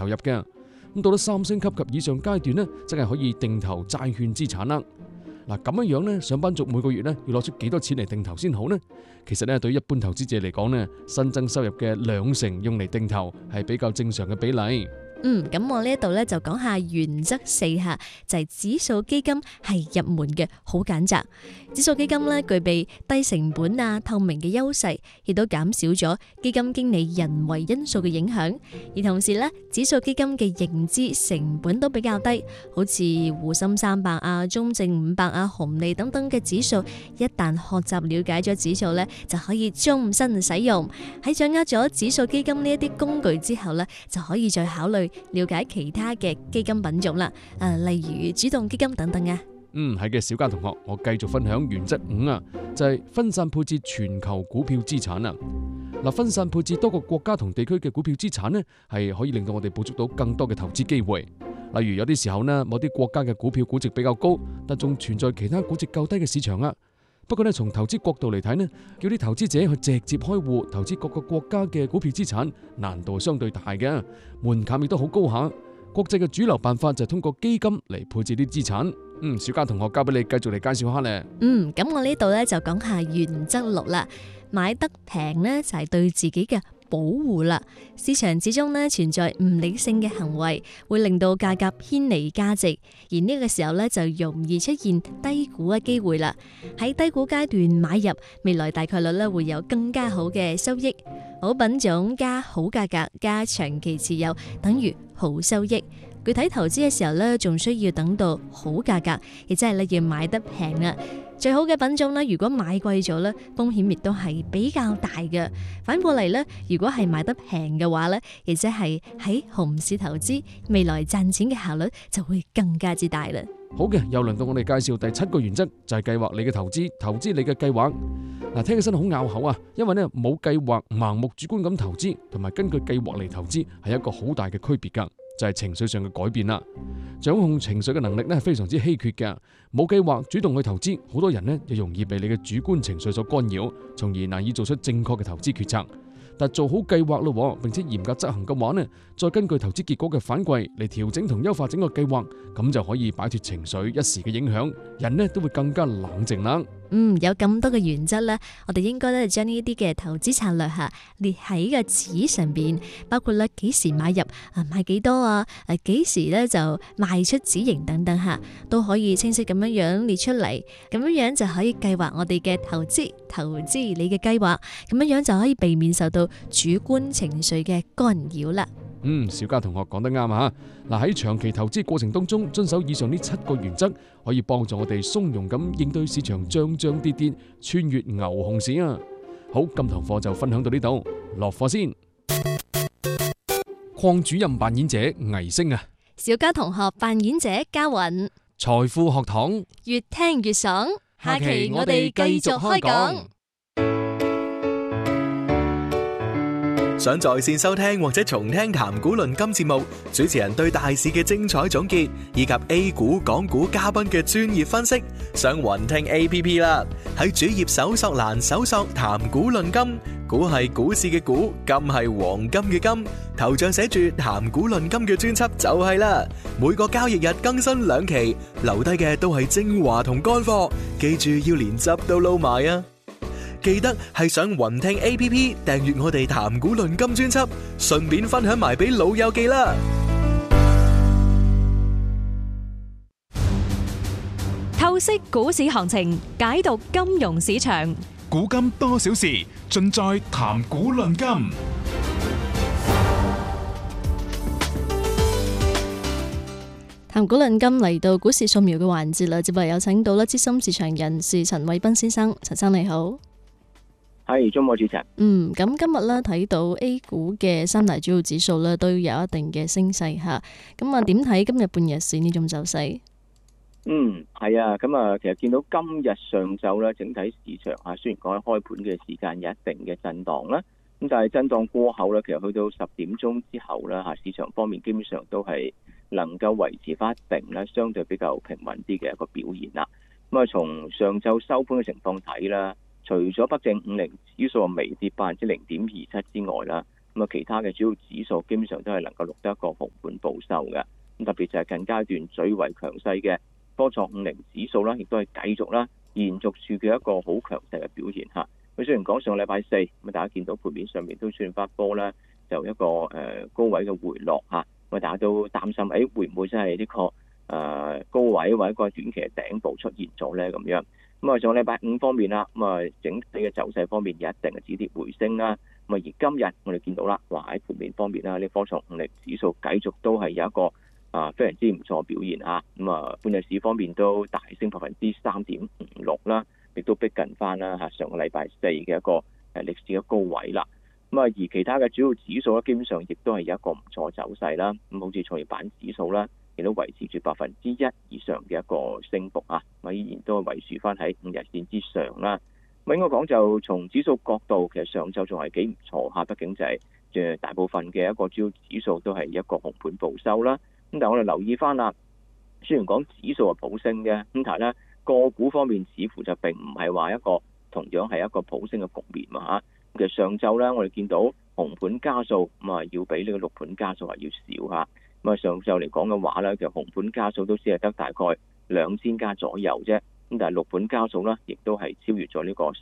投入嘅。咁到咗3星級及以上階段呢，真係可以定投債券資產啦。嗱，咁樣呢，上班族每個月呢要攞出幾多錢嚟定投先好呢？其實呢，對於一般投資者嚟講呢，新增收入嘅2成用嚟定投係比較正常嘅比例。 咁我呢一度咧就講下原則4下，就係指數基金係入門嘅好揀擇。指數基金咧具備低成本啊、透明嘅優勢，亦都減少咗基金經理人為因素嘅影響。而同時咧，指數基金嘅認知成本都比較低，好似滬深300啊、中證500啊、紅利等等嘅指數，一旦學習了解咗指數咧，就可以終身使用。喺掌握咗指數基金呢一啲工具之後咧，就可以再考慮了解其他嘅基金品種啦，例如主動基金等等啊。 係嘅，小嘉同學，我繼續分享原則5啊，就係分散配置全球股票資產啊。嗱，分散配置多個國家同地區嘅股票資產呢，係可以令到我哋捕捉到更多嘅投資機會。例如有啲時候呢，某啲國家嘅股票估值比較高，但仲存在其他估值較低嘅市場啊。不過呢，從投資角度嚟睇呢，叫啲投資者去直接開戶投資各個國家嘅股票資產，難度係相對大嘅，門檻亦都好高下。國際嘅主流辦法就係通過基金嚟配置啲資產。小嘉同學交俾你繼續嚟介紹下咧。 咁我呢度咧就講下原則6啦。買得平呢，就係對自己嘅保護啦。市場之中呢，存在唔理性嘅行為，會令到價格偏離價值，而呢個時候呢，就容易出現低估嘅機會啦。喺低估階段買入，未來大概率呢會有更加好嘅收益。好品種加好價格加長期持有等於好收益。具體投資嘅時候呢，仲需要等到好價格，亦即係你要買得平啦。最好嘅品種呢，如果買貴咗呢，風險亦都係比較大嘅。反過嚟呢，如果係買得平嘅話呢，亦即係喺熊市投資，未來賺錢嘅效率就會更加之大啦。 好嘅，又輪到我哋介紹第7個原則，就係計劃你嘅投資，投資你嘅計劃。聽起身好拗口啊，因為呢冇計劃、盲目主觀咁投資，同埋根據計劃嚟投資，係一個好大嘅區別噶。就係情緒上嘅改變啦。掌控情緒嘅能力呢係非常之稀缺嘅。冇計劃主動去投資，好多人呢就容易被你嘅主觀情緒所干擾，從而難以做出正確嘅投資決策。但做好計劃咯，並且嚴格執行嘅話呢，再根據投資結果嘅反饋嚟調整同優化整個計劃，咁就可以擺脫情緒一時嘅影響，人呢都會更加冷靜啦。 有咁多嘅原則咧，我哋應該咧將呢啲嘅投資策略列喺個紙上邊，包括咧幾時買入買幾多啊，幾時咧就賣出止盈等等都可以清晰咁樣列出嚟，咁樣就可以計劃我哋嘅投資你嘅計劃，咁樣就可以避免受到主觀情緒嘅干擾啦。 小嘉同學講得啱啊！喺長期投資過程當中，遵守以上呢7個原則，可以幫助我哋從容咁應對市場漲漲跌跌，穿越牛熊市啊！好，今堂課就分享到呢度，落課先。鄺主任扮演者倪星啊， 小嘉同學扮演者嘉韻， 財富學堂越聽越爽，下期我哋繼續開講。 想在線收聽或者重聽談股論金節目，主持人對大市嘅精彩總結，以及 A 股、港股嘉賓嘅專業分析，上雲聽 APP 啦。喺主頁搜索欄搜索談股論金，股係股市嘅股，金係黃金嘅金，頭像寫住談股論金嘅專輯就係啦。每個交易日更新2期，留低嘅都係精華同乾貨，記住要連汁都撈埋啊！記得係上雲聽 APP 訂閱我哋談股論金專輯，順便分享埋俾老友記啦。 透析股市行情，解讀金融市場， 古今多少事，盡在談股論金。 談股論金嚟到股市掃描嘅環節啦，接落有請到資深市場人士陳偉彬先生，陳生你好。 係，中午主持人。 咁今日咧睇到 A 股嘅3大主要指數咧都有一定嘅升勢吓，咁點睇今日半日市呢種走勢？ 係啊，咁其實見到今日上晝咧，整體市場雖然講喺開盤嘅時間有一定嘅震盪啦，咁但係震盪過後咧，其實去到10點鐘之後咧市場方面基本上都係能夠維持翻一定咧相對比較平穩啲嘅一個表現啦。咁從上晝收盤嘅情況睇啦，除咗北證50指數微跌0.27%之外啦， 咁啊其他嘅主要指數基本上都係能夠錄得一個紅盤報收嘅。咁特別就係近階段最為強勢嘅科創50指數啦，亦都係繼續啦延續住嘅一個好強勢嘅表現嚇。咁雖然講上個禮拜四咁大家見到盤面上面都出現翻波啦，就一個高位嘅回落嚇，咁大家都擔心會唔會真係呢個高位或者一個短期嘅頂部出現咗咧咁樣。咁啊上個禮拜五方面啦，咁啊整體嘅走勢方面有一定嘅止跌回升啦。咁啊而今日我哋見到啦，話喺盤面方面啦，呢科創50指數繼續都係有一個非常之唔錯表現嚇。咁啊半日市方面都大升3.56%啦，亦都逼近翻啦嚇上個禮拜四嘅一個歷史嘅高位啦。咁啊而其他嘅主要指數咧，基本上亦都係有一個唔錯走勢啦。咁好似創業板指數啦，亦都維持住1%以上嘅一個升幅啊，依然都係維持翻喺5日線之上啦。咁應該講就從指數角度，其實上晝仲係幾唔錯嚇，畢竟就係大部分嘅一個主要指數都係一個紅盤報收啦。咁但係我哋留意翻啦，雖然講指數係普升嘅，咁但係咧個股方面似乎就並唔係話一個同樣係一個普升嘅局面嘛嚇。其實上晝咧我哋見到紅盤家數要比呢個綠盤家數係要少嚇。咁啊上晝嚟講嘅話咧，其實紅盤家數都只係得大概2000家左右啫。咁但係綠盤家數咧，亦都係超越咗呢個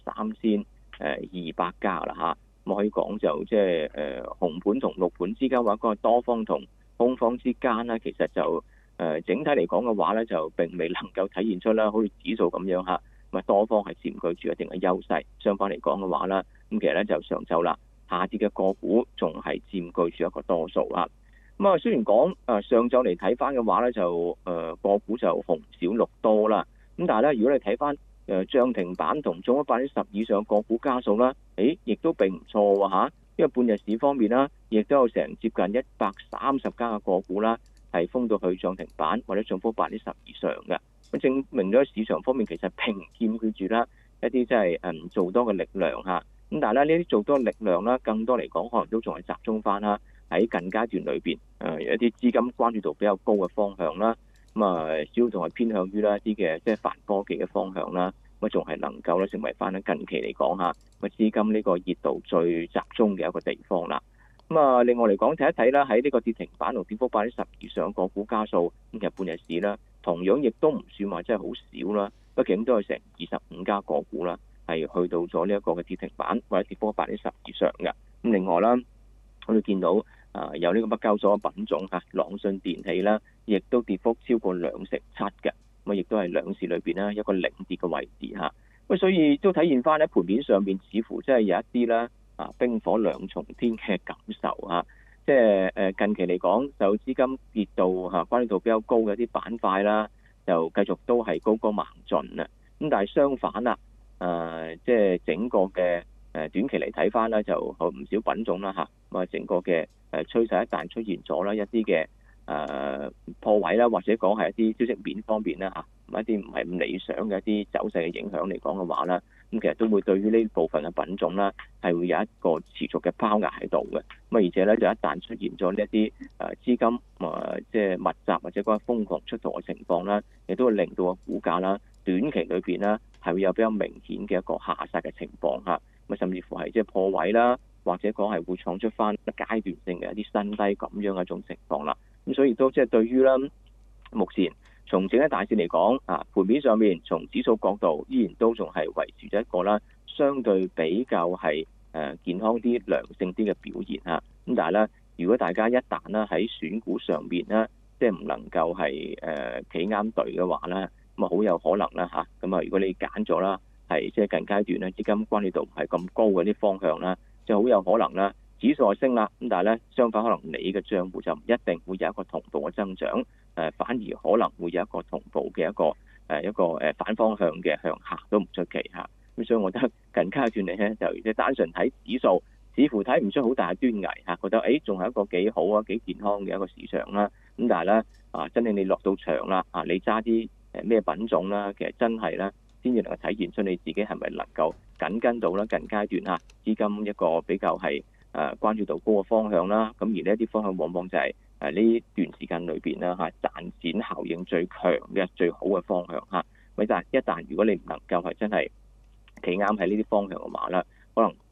3200家啦嚇。咁可以講就即係紅盤同綠盤之間或者個多方同空方之間咧，其實就整體嚟講嘅話咧，就並未能夠體現出啦，好似指數咁樣嚇。咁啊多方係佔據住一定嘅優勢。相反嚟講嘅話啦，咁其實咧就上晝啦，下跌嘅個股仲係佔據住一個多數啊。咁啊雖然講上晝嚟睇翻嘅話咧，就個股就紅少綠多啦。咁但係咧，如果你睇翻漲停板同中咗10%以上個股家數啦，亦都並唔錯喎嚇。因為半日市方面啦，亦都有成接近130家嘅個股啦，係封到去漲停板或者漲幅10%以上嘅。咁證明咗市場方面其實並唔欠缺住啦一啲即係做多嘅力量嚇。咁但係咧呢啲做多嘅力量啦，更多嚟講可能都仲係集中翻啦喺近階段裏邊有一啲資金關注度比較高嘅方向啦。咁啊，主要仲係偏向於啦一啲嘅即係泛科技嘅方向啦。咁仲係能夠咧成為翻近期嚟講嚇，咁資金呢個熱度最集中嘅一個地方啦。咁啊，另外嚟講睇一睇啦，喺呢個跌停板同跌幅10%以上個股家數，咁其實半日市啦，同樣亦都唔算話真係好少啦。畢竟都係成25家個股啦，係去到咗呢一個嘅跌停板或者跌幅10%以上嘅。咁另外啦，我哋見到有呢個北交所嘅品種嚇，朗訊電器啦，亦都跌幅超過27%嘅。咁亦都係兩市裏邊啦一個領跌嘅位置嚇。咁所以都體現翻喺盤面上邊，似乎真係有一啲啦冰火兩重天嘅感受嚇。即係近期嚟講，就資金熱度關注度比較高嘅一啲板塊啦，就繼續都係高歌猛進啊。咁但係相反啦，即係整個嘅短期嚟睇翻咧，就唔少品種啦嚇。咁啊，整個嘅趨勢一旦出現咗啦，一啲嘅破位啦，或者講係一啲消息面方面啦嚇，一啲唔係咁理想嘅一啲走勢嘅影響嚟講嘅話啦，咁其實都會對於呢部分嘅品種啦，係會有一個持續嘅拋壓喺度嘅。咁而且咧就一旦出現咗呢一啲資金即係密集或者講瘋狂出逃嘅情況啦，亦都會令到個股價啦短期裏邊啦係會有比較明顯嘅一個下殺嘅情況嚇。咁甚至乎係即係破位啦，或者講係會創出翻階段性嘅一啲新低咁樣嘅一種情況啦。咁所以都即係對於啦，目前從整體大市嚟講盤面上面從指數角度依然都仲係維持咗一個啦，相對比較係健康啲、良性啲嘅表現嚇。咁但係咧，如果大家一旦咧喺選股上面咧，即係唔能夠係企啱隊嘅話咧，咁啊好有可能啦嚇。咁啊，如果你揀咗啦，係即係近階段咧資金關注度唔係咁高嘅啲方向啦，就好有可能啦。指數係升啦，咁但係咧相反，可能你嘅帳戶就唔一定會有一個同步嘅增長，反而可能會有一個同步嘅一個反方向嘅向下都唔出奇嚇。咁所以我覺得近階段嚟咧，就即係單純睇指數，似乎睇唔出好大嘅端倪嚇，覺得仲係一個幾好啊、幾健康嘅一個市場啦。咁但係咧真正你落到場啦你揸啲咩品種啦，其實真係咧先至能夠體現出你自己係咪能夠緊跟到啦近階段資金一個比較係關注度高嘅方向啦。咁而呢一啲方向往往就係呢段時間裏邊啦賺錢效應最強嘅最好嘅方向但係一旦如果你唔能夠係真係企啱喺呢啲方向嘅話啦，可能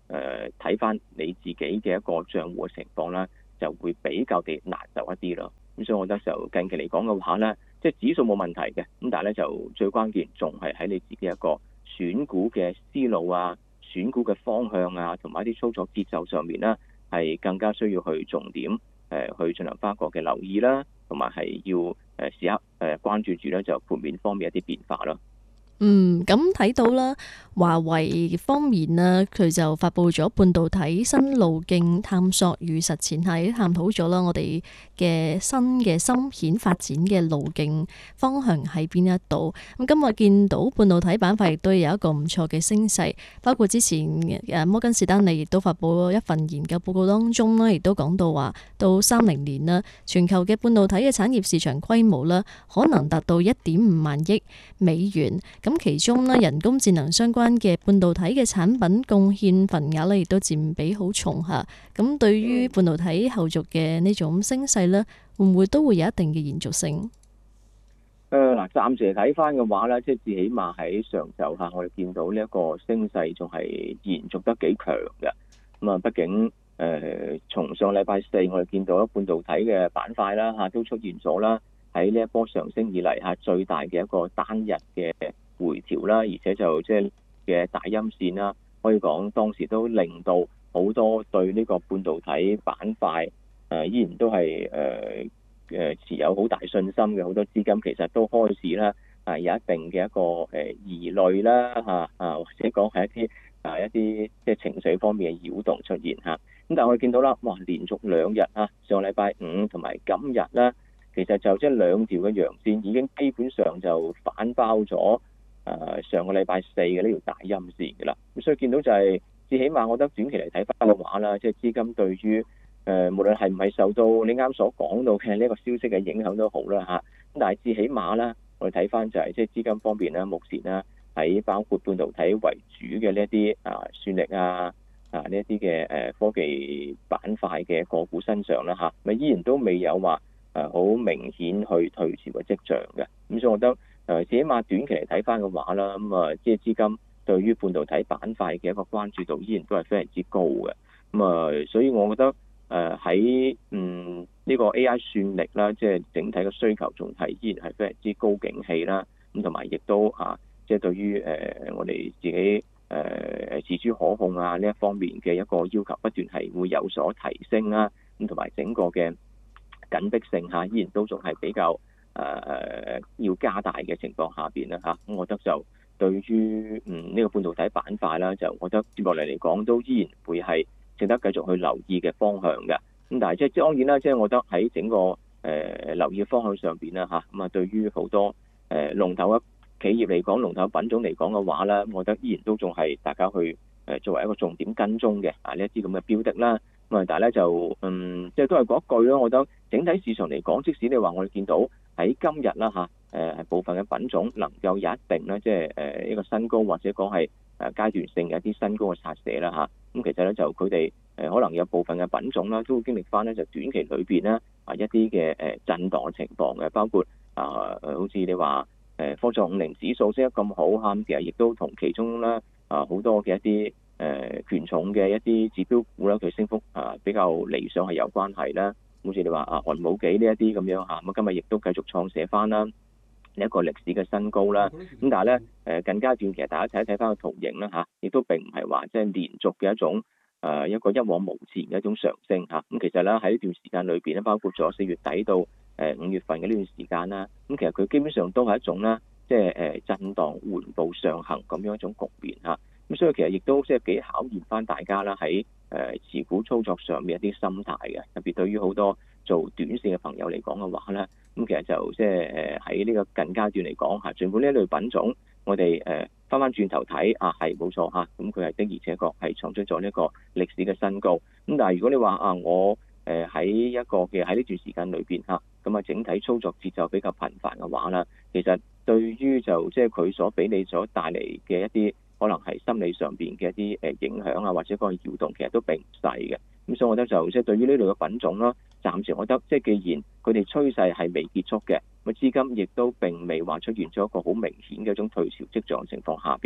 睇翻你自己嘅一個帳戶嘅情況啦，就會比較地難受一啲咯。咁所以我覺得就近期嚟講嘅話咧，即係指數冇問題嘅，咁但係咧就最關鍵仲係喺你自己一個選股嘅思路啊、選股嘅方向啊，同埋一啲操作節奏上面啦，係更加需要去重點去進行翻一個嘅留意啦，同埋係要時刻關注住咧就盤面方面一啲變化咯。 咁睇到啦，華為方面呢，佢就發布咗半導體新路徑探索與實踐，係探討咗啦，我哋嘅新嘅芯片發展嘅路徑方向喺邊一度。咁今日見到半導體板塊亦都有一個唔錯嘅升勢，包括之前摩根士丹利亦都發布咗一份研究報告當中呢，亦都講到話到30年啦，全球嘅半導體嘅產業市場規模啦，可能達到1.5萬億美元。咁其中呢，人工智能相關嘅半導體嘅產品貢獻份額呢，亦都佔比好重嚇。咁對於半導體後續嘅呢種升勢呢，會唔會都會有一定嘅延續性？ 暫時嚟睇翻嘅話咧，即係至起碼喺上晝嚇，我哋見到呢一個升勢仲係延續得幾強嘅。咁啊，畢竟從上禮拜四我哋見到半導體嘅板塊啦嚇，都出現咗啦喺呢一波上升以嚟嚇最大嘅一個單日嘅回調啦，而且就即係嘅大陰線啦，可以講當時都令到好多對呢個半導體板塊依然都係持有好大信心嘅好多資金，其實都開始啦有一定嘅一個疑慮啦或者講係一啲即係情緒方面嘅擾動出現嚇。咁但係我哋見到啦，哇，連續2日上禮拜五同埋今日啦，其實就即係兩條嘅陽線已經基本上就反包咗上個禮拜四嘅呢條大陰線嘅啦。咁所以見到就係至起碼我覺得短期嚟睇翻嘅話啦，即係資金對於無論係唔係受到你啱所講到嘅呢個消息嘅影響都好啦嚇。咁但係至起碼啦，我哋睇翻就係即係資金方面啦，目前啦喺包括半導體為主嘅呢一啲算力呢一啲嘅科技板塊嘅個股身上啦嚇，咪依然都未有話好明顯去退潮嘅跡象嘅。咁所以我覺得至起碼短期嚟睇翻嘅話啦，咁即係資金對於半導體板塊嘅一個關注度依然都係非常之高嘅。咁所以我覺得喺呢個 AI 算力啦，即係整體嘅需求仲係依然係非常之高景氣啦。咁同埋亦都即係對於我哋自己自主可控呢一方面嘅一個要求不斷係會有所提升啦。咁同埋整個嘅緊迫性依然都仲係比較要加大嘅情況下邊啦嚇。咁我覺得就對於呢個半導體板塊啦，就我覺得接落嚟嚟講都依然會係值得繼續去留意嘅方向嘅。咁但係即係當然啦，即係我覺得喺整個留意嘅方向上邊啦嚇。咁對於好多龍頭嘅企業嚟講，龍頭品種嚟講嘅話咧，我覺得依然都仲係大家去作為一個重點跟蹤嘅呢一啲咁嘅標的啦。咁但係咧就即係都係嗰一句咯。我覺得整體市場嚟講，即使你話我哋見到喺今日啦部分嘅品種能夠有一定咧，即係一個新高或者講係階段性嘅一啲新高嘅拆卸啦嚇。咁其實咧就佢哋可能有部分嘅品種啦，都會經歷翻咧就短期裏邊咧一啲嘅震盪嘅情況嘅，包括好似你話科創50指數升得咁好嚇，其實亦都同其中咧好多嘅一啲權重嘅一啲指標股啦，佢升幅比較理想係有關係啦。好似你話寒武紀呢一啲咁樣嚇，咁今日亦都繼續創寫翻啦一個歷史嘅新高啦。咁但係咧近階段其實大家睇翻個圖形啦嚇，亦都並唔係話即係連續嘅一種一個一往無前嘅一種上升嚇。咁其實咧喺呢段時間裏邊咧，包括咗4月底到5月份嘅呢段時間啦，咁其實佢基本上都係一種啦，即係震盪緩步上行咁樣一種局面嚇。咁所以其實亦都即係幾考驗翻大家啦喺持股操作上面一啲心態嘅，特別對於好多做短線嘅朋友嚟講嘅話咧，咁其實就即係喺呢個近階段嚟講嚇，儘管呢一類品種我哋翻轉頭睇係冇錯嚇，咁佢係的而且確係創出咗呢一個歷史嘅新高。咁但係如果你話我喺一個嘅喺呢段時間裏邊嚇，咁整體操作節奏比較頻繁嘅話啦，其實對於就即係佢所俾你所帶嚟嘅一啲可能係心理上邊嘅一啲影響或者個擾動，其實都並唔細嘅。咁所以我覺得就即係對於呢類嘅品種啦，暫時我覺得即係既然佢哋趨勢係未結束嘅，咁資金亦都並未話出現咗一個好明顯嘅一種退潮跡象情況下邊，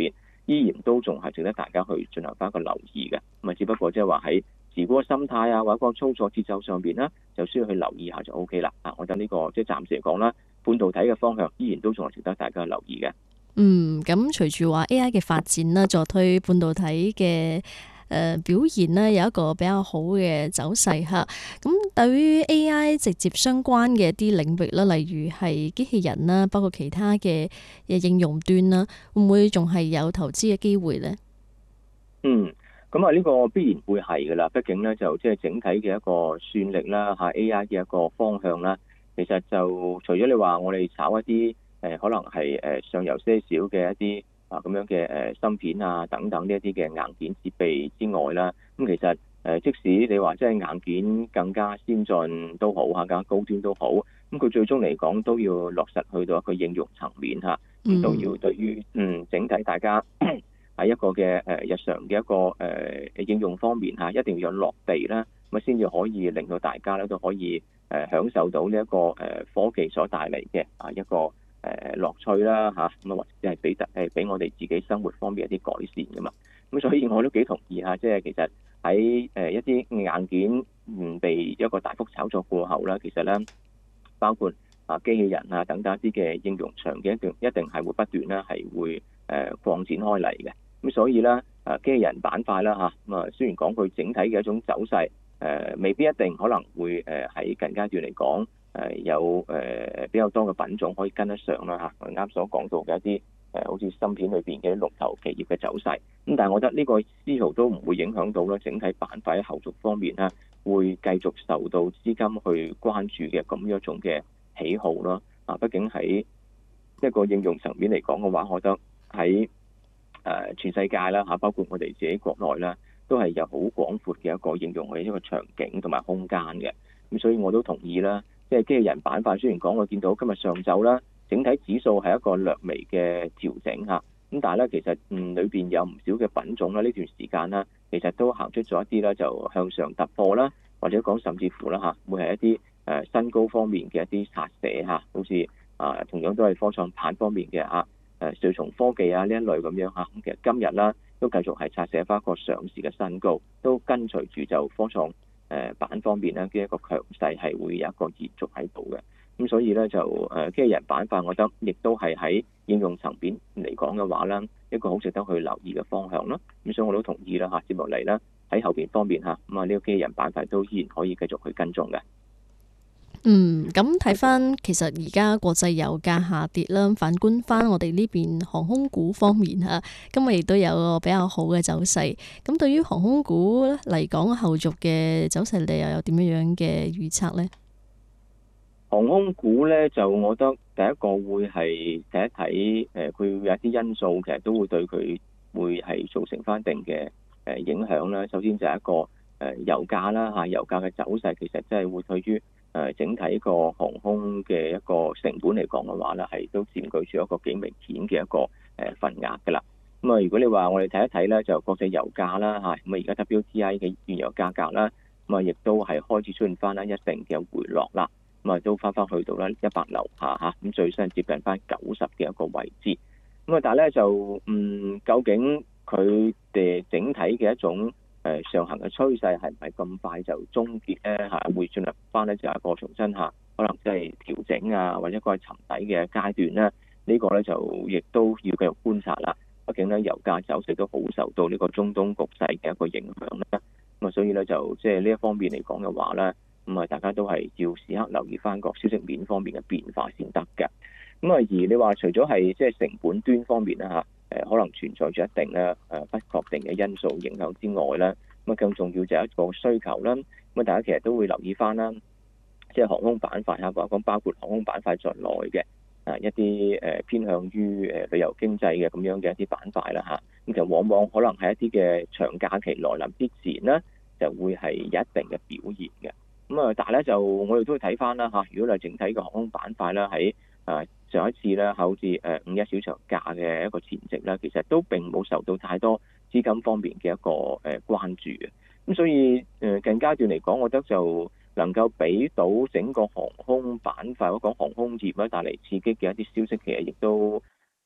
依然都仲係值得大家去進行翻一個留意嘅。咁啊，只不過即係話喺持股嘅心態啊，或者個操作節奏上邊啦，就需要去留意下就 O K 啦。我覺得呢個即係暫時嚟講啦，半導體嘅方向依然都仲係值得大家留意嘅。 咁隨住話 A.I. 嘅發展啦，助推半導體嘅表現呢，有一個比較好嘅走勢嚇。咁對於 A.I. 直接相關嘅一啲領域啦，例如係機器人啦，包括其他嘅應用端啦，會唔會仲係有投資嘅機會呢？ 咁呢個必然會係㗎啦。畢竟咧就即係整體嘅一個算力啦，A.I. 嘅一個方向啦，其實就除咗你話我哋炒一啲可能係上游些少嘅一啲咁樣嘅芯片啊等等呢一啲嘅硬件設備之外啦，咁其實即使你話即係硬件更加先進都好更加高端都好，咁佢最終嚟講都要落實去到一個應用層面嚇，咁都要對於整體大家喺一個嘅日常嘅一個應用方面一定要有落地啦，咁先至可以令到大家咧都可以享受到呢一個科技所帶嚟嘅一個樂趣啦咁或者係俾我哋自己生活方面一啲改善噶嘛。咁所以我都幾同意即係其實喺一啲硬件被一個大幅炒作過後啦，其實咧包括機器人等等一啲嘅應用場景一定係會不斷咧係會擴展開嚟嘅。咁所以咧機器人板塊啦咁雖然講佢整體嘅一種走勢未必一定可能會喺近階段嚟講有比較多嘅品種可以跟得上啦我啱所講到嘅一啲好似芯片裏邊嘅龍頭企業嘅走勢，咁但係我覺得呢個絲毫都唔會影響到咧整體板塊喺後續方面咧會繼續受到資金去關注嘅咁一種嘅喜好啦。畢竟喺一個應用層面嚟講嘅話，我覺得喺全世界啦包括我哋自己國內啦，都係有好廣闊嘅一個應用嘅一個場景同埋空間嘅。咁所以我都同意啦，即係機器人板塊雖然講我見到今日上晝啦，整體指數係一個略微嘅調整咁但係咧其實裏邊有唔少嘅品種啦，呢段時間啦，其實都行出咗一啲啦，就向上突破啦，或者講甚至乎啦會係一啲新高方面嘅一啲拆寫好似同樣都係科創板方面嘅瑞松科技呢一類咁樣咁其實今日啦都繼續係拆寫翻一個上市嘅新高，都跟隨住就科創板方面咧嘅一個強勢係會有一個延續喺度嘅。咁所以咧就機器人板塊，我覺得亦都係喺應用層面嚟講嘅話咧，一個好值得去留意嘅方向啦。咁所以我都同意啦接落嚟咧喺後邊方面呢個機器人板塊都依然可以繼續去跟蹤嘅。 咁睇翻其實而家國際油價下跌啦，反觀翻我哋呢邊航空股方面今日亦都有個比較好嘅走勢。咁對於航空股嚟講，後續嘅走勢你又有點樣嘅預測呢？ 航空股咧就我覺得第一個會係睇一睇佢有一啲因素，其實都會對佢會係造成翻定嘅影響啦。首先就係一個油價啦油價嘅走勢其實真係會對於整體個航空嘅一個成本嚟講嘅話咧，係都佔據住一個幾明顯嘅一個份額㗎啦。咁如果你話我哋睇一睇咧，就國際油價啦咁而家 WTI 嘅原油價格啦，咁亦都係開始出現翻一定嘅回落啦。咁都翻去到啦100樓下咁最新接近翻90嘅一個位置。咁但係咧就究竟佢哋整體嘅一種上行嘅趨勢係唔係咁快就終結咧會進入翻咧就係一個重新可能即係調整或者一個沉底嘅階段咧？呢個咧就亦都要繼續觀察啦。畢竟咧油價走勢都好受到呢個中東局勢嘅一個影響啦。咁所以咧就即係呢一方面嚟講嘅話咧，咁大家都係要時刻留意翻個消息面方面嘅變化先得嘅。咁而你話除咗係即係成本端方面啦可能存在住一定咧不確定嘅因素影響之外咧，咁更重要就係一個需求啦。咁大家其實都會留意翻啦，即係航空板塊或者講包括航空板塊在內嘅一啲偏向於旅遊經濟嘅咁樣嘅一啲板塊啦咁其實往往可能喺一啲嘅長假期來臨之前呢，就會係有一定嘅表現嘅。咁但係咧就我哋都會睇翻啦如果你係整體嘅航空板塊啦，喺上一次咧好似5·1小長假嘅一個前夕咧，其實都並冇受到太多資金方面嘅一個關注嘅。咁所以近階段嚟講，我覺得就能夠俾到整個航空板塊嗰個航空業咧帶嚟刺激嘅一啲消息，其實亦都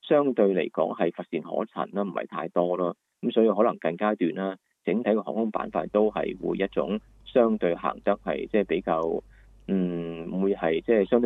相對嚟講係乏善可陳啦，唔係太多啦。咁所以可能近階段啦，整體嘅航空板塊都係會一種相對行得係即係比較會係即係相對